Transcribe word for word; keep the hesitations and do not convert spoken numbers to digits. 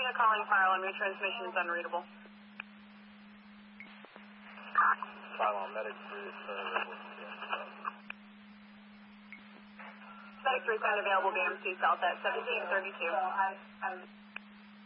a calling file and retransmission is unreadable. File on medic three, uh, Medic three is unavailable, B M C South at seventeen thirty-two.